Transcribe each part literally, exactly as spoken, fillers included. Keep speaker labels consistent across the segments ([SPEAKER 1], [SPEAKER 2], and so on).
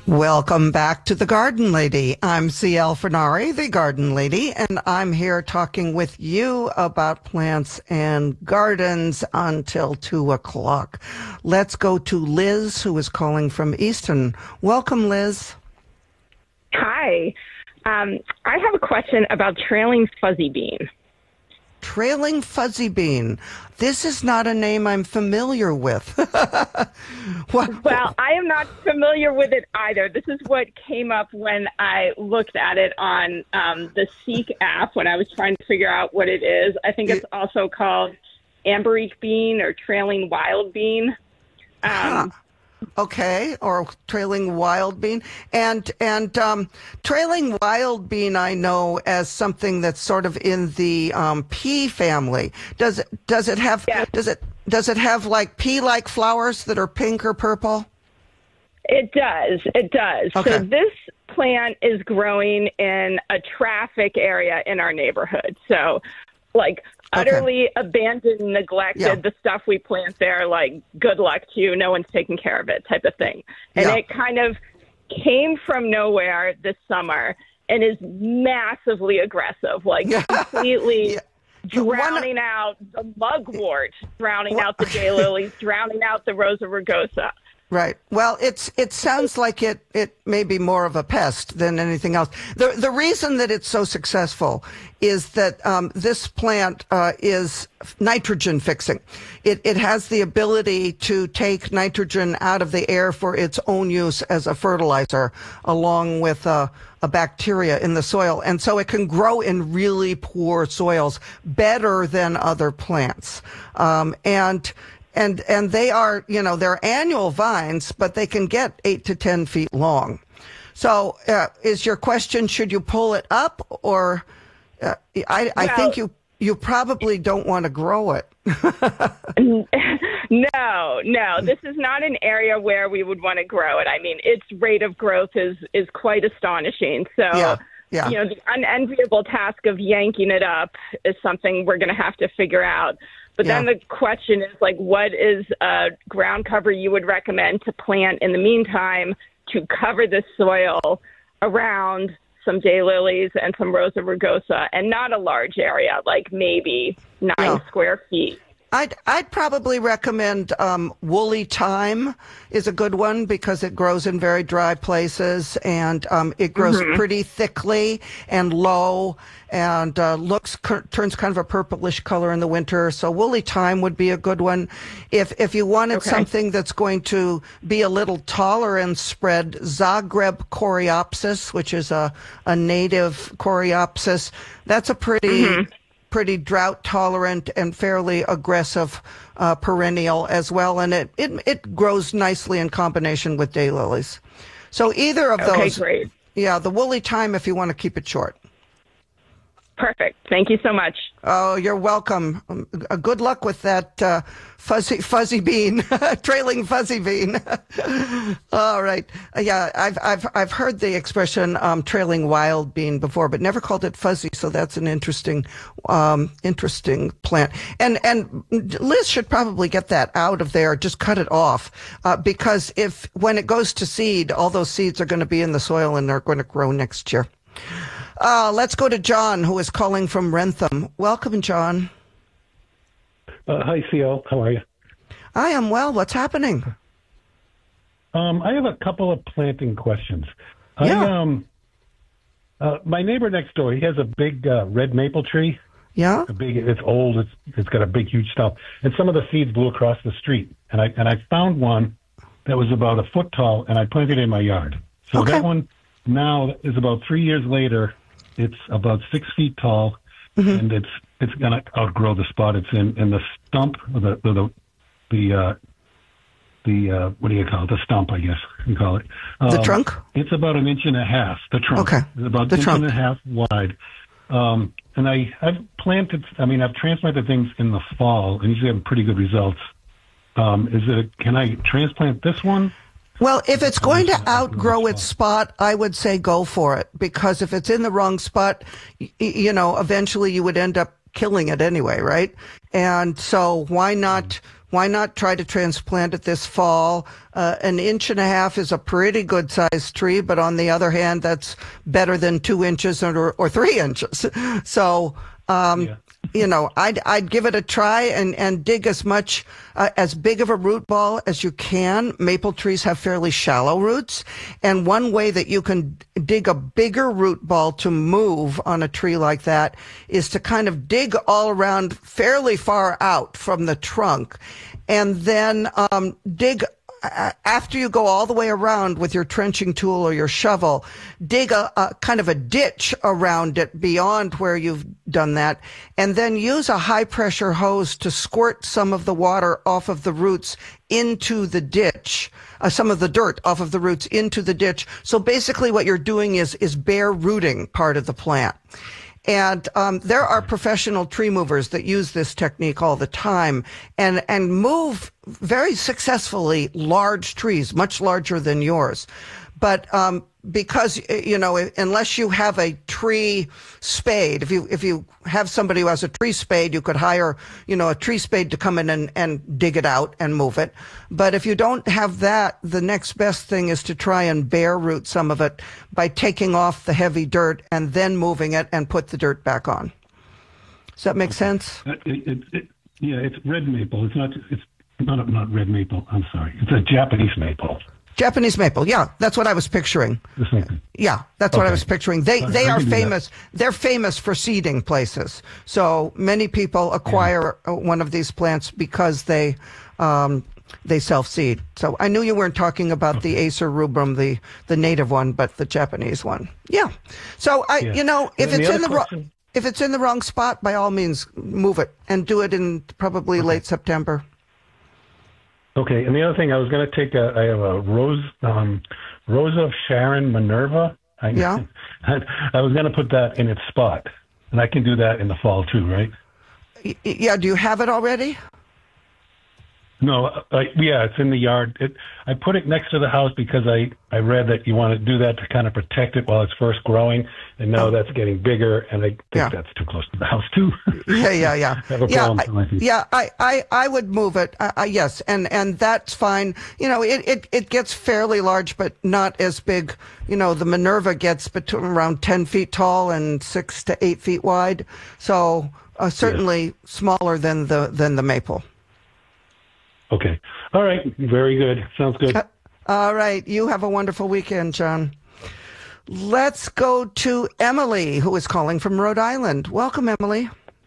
[SPEAKER 1] Welcome back to The Garden Lady. I'm C L Fernari, the Garden Lady, and I'm here talking with you about plants and gardens until two o'clock. Let's go to Liz, who is calling from Easton. Welcome, Liz.
[SPEAKER 2] Hi. Um, I have a question about trailing fuzzy bean.
[SPEAKER 1] Trailing fuzzy bean. This is not a name I'm familiar with. What?
[SPEAKER 2] Well, I am not familiar with it either. This is what came up when I looked at it on um, the Seek app when I was trying to figure out what it is. I think it's also called Amberique bean or trailing wild bean. Um,
[SPEAKER 1] huh. Okay, or trailing wild bean. And and um, trailing wild bean I know as something that's sort of in the um, pea family. Does it does it have
[SPEAKER 2] yes.
[SPEAKER 1] does it does it have like pea-like flowers that are pink or purple?
[SPEAKER 2] It does. It does.
[SPEAKER 1] Okay.
[SPEAKER 2] So this plant is growing in a traffic area in our neighborhood. So like utterly okay. abandoned, neglected, yeah. the stuff we plant there, like, good luck to you, no one's taking care of it type of thing. And yeah. it kind of came from nowhere this summer and is massively aggressive, like yeah. completely yeah. drowning One, out the mugwort, drowning well, out the daylilies, drowning out the Rosa rugosa.
[SPEAKER 1] Right. Well, it's it sounds like it it may be more of a pest than anything else. The the reason that it's so successful is that um, this plant uh, is nitrogen fixing. It it has the ability to take nitrogen out of the air for its own use as a fertilizer, along with uh, a bacteria in the soil, and so it can grow in really poor soils better than other plants. Um, and And and they are, you know, they're annual vines, but they can get eight to ten feet long. So uh, is your question, should you pull it up? Or uh, I, I well, think you you probably don't want to grow it.
[SPEAKER 2] no, no. This is not an area where we would want to grow it. I mean, its rate of growth is, is quite astonishing. So,
[SPEAKER 1] yeah, yeah.
[SPEAKER 2] you know, the unenviable task of yanking it up is something we're going to have to figure out. But yeah. then the question is, like, what is a ground cover you would recommend to plant in the meantime to cover the soil around some daylilies and some Rosa rugosa, and not a large area, like maybe nine yeah. square feet?
[SPEAKER 1] I'd I'd probably recommend um, woolly thyme is a good one because it grows in very dry places, and um, it grows mm-hmm. pretty thickly and low, and uh, looks turns kind of a purplish color in the winter. So woolly thyme would be a good one. If if you wanted okay. something that's going to be a little taller and spread, Zagreb coreopsis, which is a a native coreopsis, that's a pretty. Mm-hmm. pretty drought tolerant and fairly aggressive uh, perennial as well, and it, it it grows nicely in combination with daylilies. So either of
[SPEAKER 2] okay,
[SPEAKER 1] those,
[SPEAKER 2] great.
[SPEAKER 1] yeah, the woolly thyme if you want to keep it short.
[SPEAKER 2] Perfect. Thank you so much.
[SPEAKER 1] Oh, you're welcome. Um, uh, good luck with that uh, fuzzy fuzzy bean, trailing fuzzy bean. All right. Uh, yeah, I've I've I've heard the expression um, trailing wild bean before, but never called it fuzzy. So that's an interesting um, interesting plant. And and Liz should probably get that out of there. Just cut it off uh, because if when it goes to seed, all those seeds are going to be in the soil and they're going to grow next year. Uh, let's go to John, who is calling from Rentham. Welcome, John.
[SPEAKER 3] Uh, hi, C L. How are you?
[SPEAKER 1] I am well. What's happening?
[SPEAKER 3] Um, I have a couple of planting questions.
[SPEAKER 1] Yeah.
[SPEAKER 3] I, um, uh, my neighbor next door, he has a big uh, red maple tree.
[SPEAKER 1] Yeah.
[SPEAKER 3] A big. It's old. It's it's got a big, huge stump, and some of the seeds blew across the street. And I and I found one that was about a foot tall, and I planted it in my yard. So
[SPEAKER 1] okay.
[SPEAKER 3] that one now is about three years later. It's about six feet tall, mm-hmm. and it's it's going to outgrow the spot it's in. And the stump, or the the the uh, the uh, what do you call it? The stump, I guess you call it. Um,
[SPEAKER 1] the trunk.
[SPEAKER 3] It's about an inch and a half. The trunk.
[SPEAKER 1] Okay.
[SPEAKER 3] It's about
[SPEAKER 1] the
[SPEAKER 3] an inch
[SPEAKER 1] trunk.
[SPEAKER 3] and a half wide. Um, and I I've planted. I mean, I've transplanted things in the fall, and usually have pretty good results. Um, is it? Can I transplant this one?
[SPEAKER 1] Well, if it's going to outgrow its spot, I would say go for it, because if it's in the wrong spot, y- you know, eventually you would end up killing it anyway, right? And so why not why not try to transplant it this fall? Uh, an inch and a half is a pretty good sized tree, but on the other hand, that's better than two inches or, or three inches. So, um, yeah. you know, I'd, I'd give it a try and, and dig as much, uh, as big of a root ball as you can. Maple trees have fairly shallow roots. And one way that you can dig a bigger root ball to move on a tree like that is to kind of dig all around fairly far out from the trunk and then, um, dig after you go all the way around with your trenching tool or your shovel, dig a, a kind of a ditch around it beyond where you've done that, and then use a high pressure hose to squirt some of the water off of the roots into the ditch, uh, some of the dirt off of the roots into the ditch. So basically what you're doing is, is bare rooting part of the plant. And um, there are professional tree movers that use this technique all the time and, and move very successfully large trees, much larger than yours. But um, because, you know, unless you have a tree spade, if you if you have somebody who has a tree spade, you could hire, you know, a tree spade to come in and, and dig it out and move it. But if you don't have that, the next best thing is to try and bare root some of it by taking off the heavy dirt and then moving it and put the dirt back on. Does that make
[SPEAKER 3] okay.
[SPEAKER 1] sense?
[SPEAKER 3] It, it, it, yeah, it's red maple. It's not. It's not not red maple. I'm sorry. It's a Japanese maple.
[SPEAKER 1] Japanese maple, yeah, that's what I was picturing. Yeah, that's okay. what I was picturing. They they are famous. They're famous for seeding places. So many people acquire yeah. one of these plants because they um, they self seed. So I knew you weren't talking about okay. the Acer rubrum, the the native one, but the Japanese one. Yeah. So I, yeah. you know, if it's in the wrong if it's in the wrong spot, by all means, move it and do it in probably okay. late September.
[SPEAKER 3] Okay, and the other thing, I was going to take a, I have a Rose, um, Rose of Sharon Minerva. I,
[SPEAKER 1] yeah.
[SPEAKER 3] I, I was going to put that in its spot, and I can do that in the fall too, right?
[SPEAKER 1] Y- yeah, do you have it already?
[SPEAKER 3] No, uh, yeah, it's in the yard. It, I put it next to the house because I, I read that you want to do that to kind of protect it while it's first growing, and now oh. that's getting bigger, and I think
[SPEAKER 1] yeah.
[SPEAKER 3] that's too close to the house too.
[SPEAKER 1] yeah, yeah, yeah.
[SPEAKER 3] I have a
[SPEAKER 1] yeah,
[SPEAKER 3] problem.
[SPEAKER 1] I, yeah, I, I, I would move it. Uh, uh, yes, and, and that's fine. You know, it, it, it gets fairly large, but not as big. You know, the Minerva gets between around ten feet tall and six to eight feet wide, so uh, certainly yes. smaller than the than the maple.
[SPEAKER 3] Okay. All right. Very good. Sounds good. Uh,
[SPEAKER 1] all right. You have a wonderful weekend, John. Let's go to Emily, who is calling from Rhode Island. Welcome, Emily.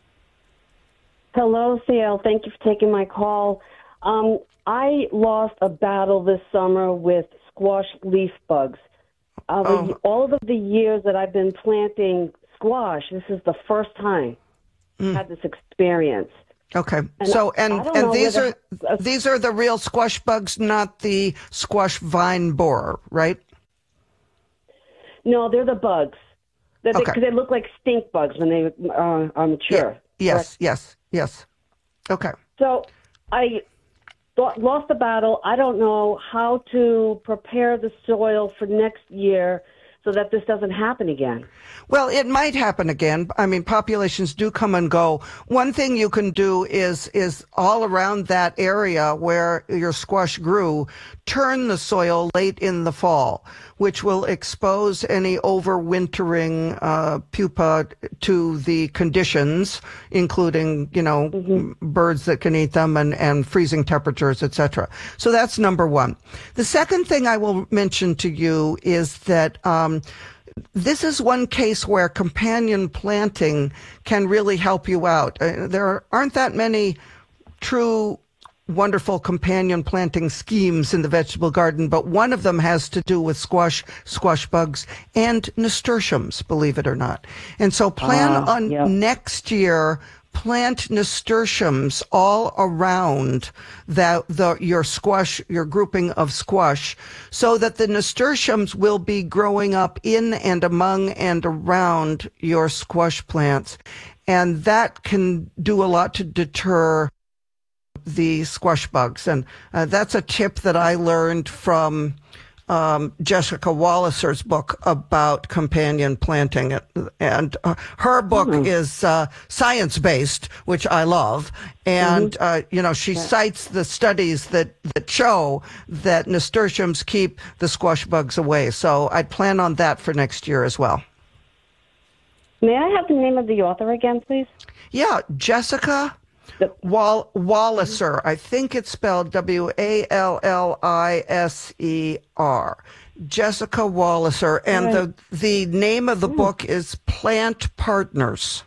[SPEAKER 4] Hello, C L. Thank you for taking my call. Um, I lost a battle this summer with squash leaf bugs. Uh, oh. All of the years that I've been planting squash, this is the first time mm. I've had this experience.
[SPEAKER 1] Okay. And so and and these are uh, these are the real squash bugs, not the squash vine borer, right?
[SPEAKER 4] No, they're the bugs. Because okay. they, they look like stink bugs when they uh, are mature.
[SPEAKER 1] Yeah. Yes, correct? yes, yes. Okay.
[SPEAKER 4] So I th- lost the battle. I don't know how to prepare the soil for next year so that this doesn't happen again.
[SPEAKER 1] Well, it might happen again. I mean, populations do come and go. One thing you can do is is all around that area where your squash grew, turn the soil late in the fall, which will expose any overwintering uh, pupa to the conditions, including, you know, mm-hmm. birds that can eat them and, and freezing temperatures, et cetera. So that's number one. The second thing I will mention to you is that um, this is one case where companion planting can really help you out. Uh, there aren't that many true wonderful companion planting schemes in the vegetable garden, but one of them has to do with squash, squash bugs, and nasturtiums, believe it or not. And so plan uh, on yeah. next year, plant nasturtiums all around that the your squash, your grouping of squash, so that the nasturtiums will be growing up in and among and around your squash plants. And that can do a lot to deter the squash bugs. And uh, that's a tip that I learned from um, Jessica Walliser's book about companion planting. And uh, her book mm-hmm. is uh, science-based, which I love. And, mm-hmm. uh, you know, she yeah. cites the studies that, that show that nasturtiums keep the squash bugs away. So I'd plan on that for next year as well.
[SPEAKER 4] May I have the name of the author again, please?
[SPEAKER 1] Yeah, Jessica Wall- Walliser. I think it's spelled W A L L I S E R. Jessica Walliser. And the, the name of the mm. book is Plant Partners.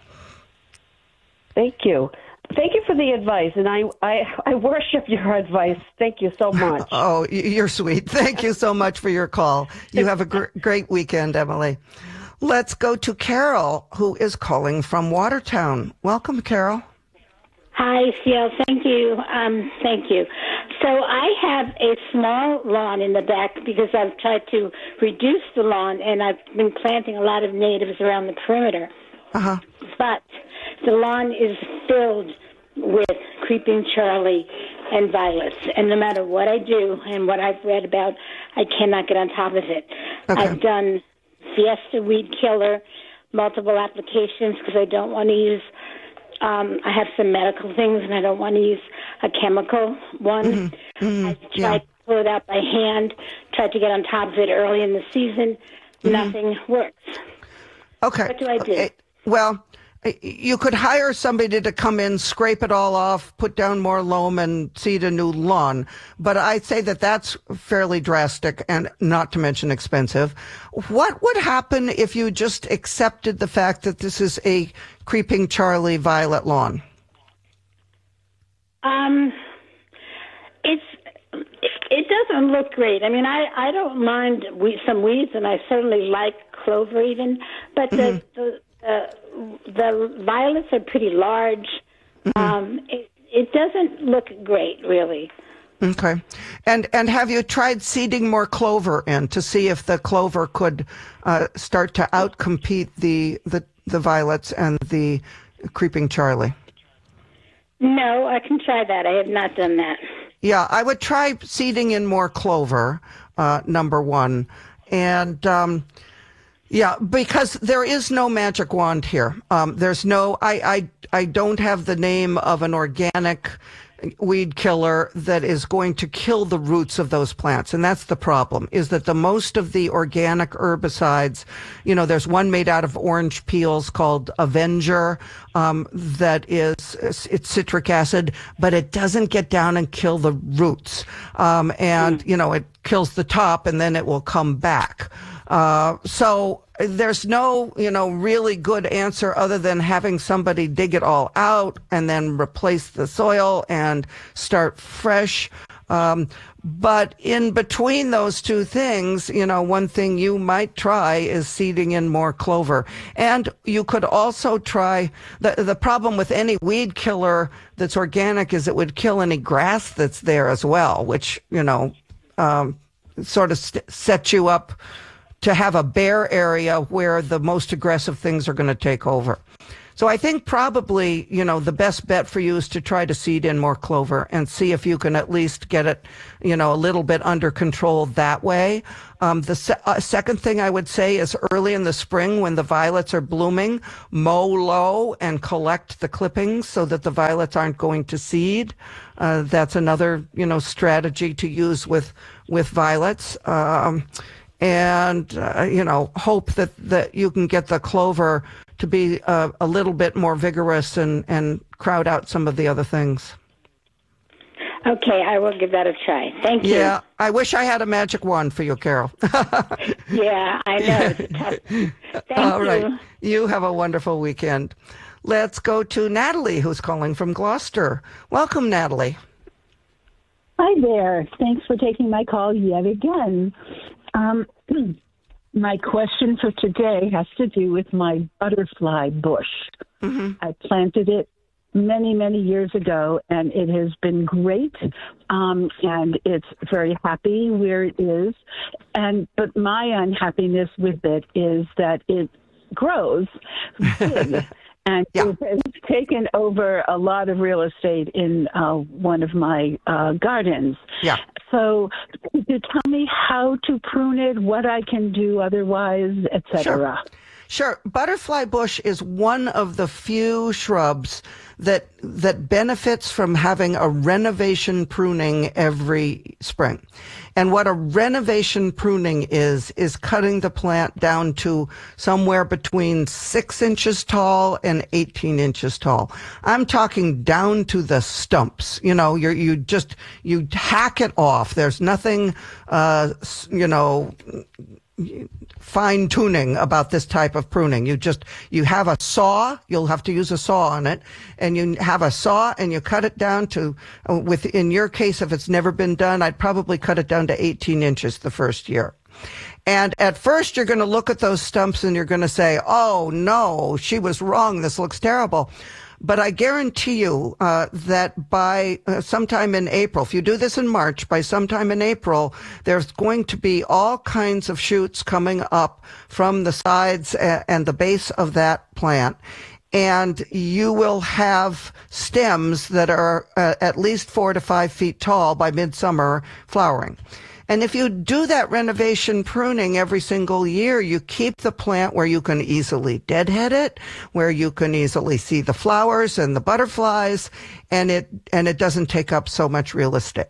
[SPEAKER 4] Thank you. Thank you for the advice, and I, I, I worship your advice. Thank you so much.
[SPEAKER 1] Oh, you're sweet. Thank you so much for your call. You have a gr- great weekend, Emily. Let's go to Carol, who is calling from Watertown. Welcome, Carol.
[SPEAKER 5] Hi, Ciel. Thank you. Um, thank you. So I have a small lawn in the back because I've tried to reduce the lawn, and I've been planting a lot of natives around the perimeter.
[SPEAKER 1] Uh-huh.
[SPEAKER 5] But the lawn is filled with creeping Charlie and violets, and no matter what I do and what I've read about, I cannot get on top of it.
[SPEAKER 1] Okay.
[SPEAKER 5] I've done Fiesta Weed Killer, multiple applications because I don't want to use, um, I have some medical things and I don't want to use a chemical one.
[SPEAKER 1] Mm-hmm. Mm-hmm.
[SPEAKER 5] I tried
[SPEAKER 1] yeah.
[SPEAKER 5] to pull it out by hand, tried to get on top of it early in the season. Mm-hmm. Nothing works.
[SPEAKER 1] Okay.
[SPEAKER 5] What do I do?
[SPEAKER 1] Okay. Well, you could hire somebody to come in, scrape it all off, put down more loam, and seed a new lawn. But I'd say that that's fairly drastic and not to mention expensive. What would happen if you just accepted the fact that this is a creeping Charlie violet lawn?
[SPEAKER 5] Um, it's it doesn't look great. I mean, I, I don't mind we, some weeds, and I certainly like clover even, but the mm-hmm. the Uh, the violets are pretty large. Mm-hmm. Um, it, it doesn't look great, really.
[SPEAKER 1] Okay. And and have you tried seeding more clover in to see if the clover could uh, start to outcompete the, the, the violets and the creeping Charlie?
[SPEAKER 5] No, I can try that. I have not done that.
[SPEAKER 1] Yeah, I would try seeding in more clover, uh, number one. And... Um, Yeah, because there is no magic wand here. Um, there's no, I, I, I don't have the name of an organic weed killer that is going to kill the roots of those plants. And that's the problem, is that the most of the organic herbicides, you know, there's one made out of orange peels called Avenger, um, that is, it's citric acid, but it doesn't get down and kill the roots. Um, and, mm. you know, it kills the top and then it will come back. Uh, so there's no, you know, really good answer other than having somebody dig it all out and then replace the soil and start fresh. Um, but in between those two things, you know, one thing you might try is seeding in more clover. And you could also try, the, the problem with any weed killer that's organic is it would kill any grass that's there as well, which, you know, um, sort of st- sets you up to have a bare area where the most aggressive things are going to take over. So I think probably, you know, the best bet for you is to try to seed in more clover and see if you can at least get it, you know, a little bit under control that way. Um, the se- uh, second thing I would say is early in the spring when the violets are blooming, mow low and collect the clippings so that the violets aren't going to seed. Uh, that's another, you know, strategy to use with, with violets. Um, and, uh, you know, hope that, that you can get the clover to be uh, a little bit more vigorous and, and crowd out some of the other things.
[SPEAKER 5] Okay, I will give that a try. Thank you.
[SPEAKER 1] Yeah, I wish I had a magic wand for you, Carol.
[SPEAKER 5] Yeah, I know. It's tough. Thank
[SPEAKER 1] All
[SPEAKER 5] you.
[SPEAKER 1] right. You have a wonderful weekend. Let's go to Natalie, who's calling from Gloucester. Welcome, Natalie.
[SPEAKER 6] Hi there. Thanks for taking my call yet again. Um, my question for today has to do with my butterfly bush. Mm-hmm. I planted it many, many years ago, and it has been great, um, and it's very happy where it is. And but my unhappiness with it is that it grows big, And
[SPEAKER 1] yeah.
[SPEAKER 6] it's taken over a lot of real estate in uh, one of my uh, gardens.
[SPEAKER 1] Yeah.
[SPEAKER 6] So could you tell me how to prune it, what I can do otherwise, et cetera?
[SPEAKER 1] Sure. Sure. Butterfly bush is one of the few shrubs that that benefits from having a renovation pruning every spring. And what a renovation pruning is, is cutting the plant down to somewhere between six inches tall and eighteen inches tall. I'm talking down to the stumps. You know, you're, you just, you hack it off. There's nothing, uh, you know, fine tuning about this type of pruning. You just, you have a saw, you'll have to use a saw on it, and you have a saw and you cut it down to, uh, with, in your case, if it's never been done, I'd probably cut it down to eighteen inches the first year. And at first you're going to look at those stumps and you're going to say, oh no, she was wrong. This looks terrible. But I guarantee you uh, that by uh, sometime in April, if you do this in March, by sometime in April, there's going to be all kinds of shoots coming up from the sides and the base of that plant. And you will have stems that are uh, at least four to five feet tall by midsummer flowering. And if you do that renovation pruning every single year, you keep the plant where you can easily deadhead it, where you can easily see the flowers and the butterflies, and it and it doesn't take up so much real estate.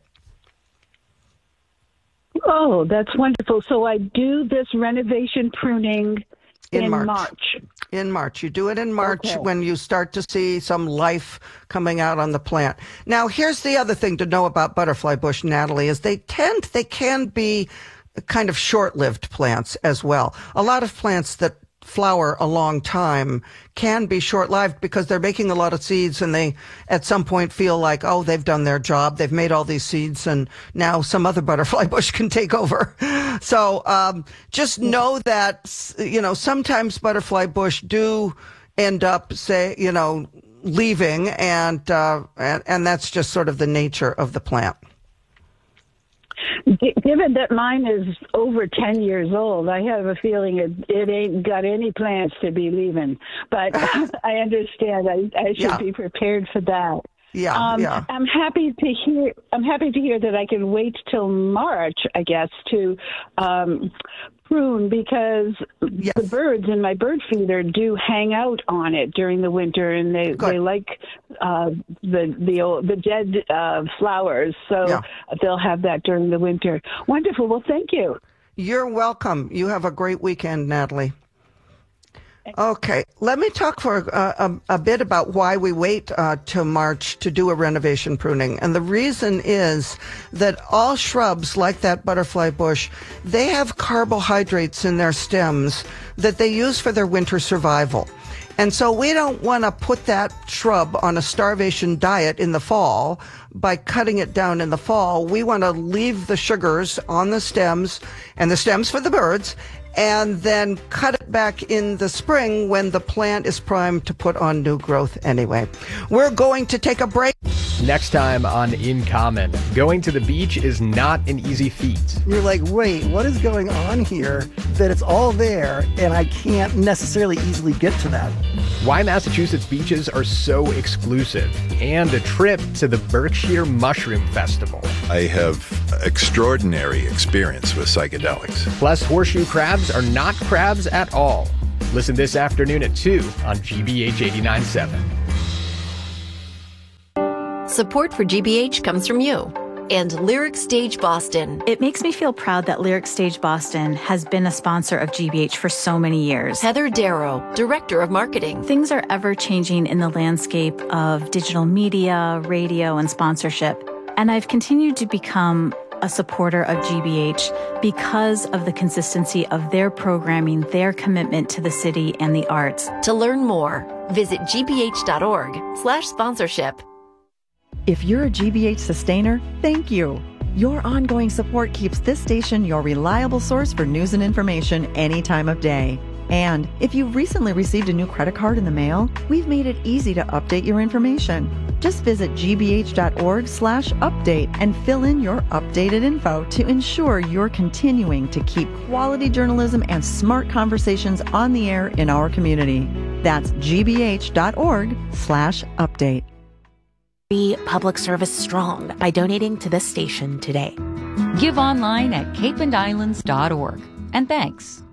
[SPEAKER 6] Oh, that's wonderful. So I do this renovation pruning in, in March. March.
[SPEAKER 1] In March. You do it in March
[SPEAKER 6] okay.
[SPEAKER 1] when you start to see some life coming out on the plant. Now, here's the other thing to know about butterfly bush, Natalie, is they tend, they can be kind of short-lived plants as well. A lot of plants that flower a long time can be short-lived because they're making a lot of seeds and they at some point feel like, oh, they've done their job. They've made all these seeds and now some other butterfly bush can take over. So um, just know that, you know, sometimes butterfly bush do end up, say, you know, leaving and, uh, and, and that's just sort of the nature of the plant.
[SPEAKER 6] Given that mine is over ten years old, I have a feeling it, it ain't got any plans to be leaving. But I understand. I, I should yeah. be prepared for that.
[SPEAKER 1] Yeah,
[SPEAKER 6] um,
[SPEAKER 1] yeah.
[SPEAKER 6] I'm happy to hear. I'm happy to hear that I can wait till March, I guess, to um, prune because yes. the birds in my bird feeder do hang out on it during the winter, and they Good. they like uh, the the old, the dead uh, flowers, so yeah. they'll have that during the winter. Wonderful. Well, thank you.
[SPEAKER 1] You're welcome. You have a great weekend, Natalie. Okay, let me talk for uh, a, a bit about why we wait uh, till March to do a renovation pruning. And the reason is that all shrubs like that butterfly bush, they have carbohydrates in their stems that they use for their winter survival. And so we don't want to put that shrub on a starvation diet in the fall by cutting it down in the fall. We want to leave the sugars on the stems and the stems for the birds, and then cut it back in the spring when the plant is primed to put on new growth anyway. We're going to take a break.
[SPEAKER 7] Next time on In Common, going to the beach is not an easy feat.
[SPEAKER 8] You're like, wait, what is going on here? That it's all there, and I can't necessarily easily get to that.
[SPEAKER 7] Why Massachusetts beaches are so exclusive, and a trip to the Berkshire Mushroom Festival.
[SPEAKER 9] I have extraordinary experience with psychedelics.
[SPEAKER 7] Plus, horseshoe crabs are not crabs at all. Listen this afternoon at two on G B H eighty-nine point seven.
[SPEAKER 10] Support for G B H comes from you and Lyric Stage Boston.
[SPEAKER 11] It makes me feel proud that Lyric Stage Boston has been a sponsor of G B H for so many years.
[SPEAKER 10] Heather Darrow, Director of Marketing.
[SPEAKER 11] Things are ever changing in the landscape of digital media, radio, and sponsorship. And I've continued to become a supporter of G B H because of the consistency of their programming, their commitment to the city and the arts.
[SPEAKER 10] To learn more, visit g b h dot org slash sponsorship.
[SPEAKER 12] If you're a G B H sustainer, thank you. Your ongoing support keeps this station your reliable source for news and information any time of day. And if you've recently received a new credit card in the mail, we've made it easy to update your information. Just visit gbh.org slash update and fill in your updated info to ensure you're continuing to keep quality journalism and smart conversations on the air in our community. That's gbh.org slash update.
[SPEAKER 13] Be public service strong by donating to this station today.
[SPEAKER 14] Give online at cape and islands dot org. And thanks.